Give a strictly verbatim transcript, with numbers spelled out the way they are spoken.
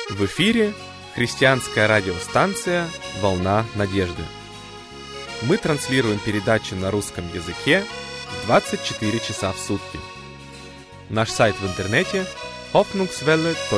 В эфире христианская радиостанция «Волна надежды». Мы транслируем передачи на русском языке двадцать четыре часа в сутки. Наш сайт в интернете hoffnungswelle точка